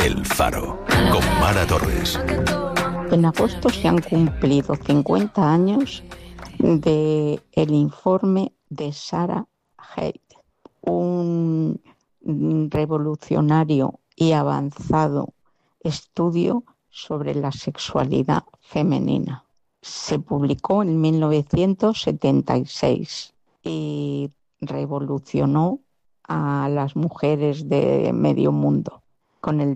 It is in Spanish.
El Faro, con Mara Torres. En agosto se han cumplido 50 años del informe de Sarah Haidt, un revolucionario y avanzado estudio sobre la sexualidad femenina. Se publicó en 1976 y revolucionó a las mujeres de medio mundo con el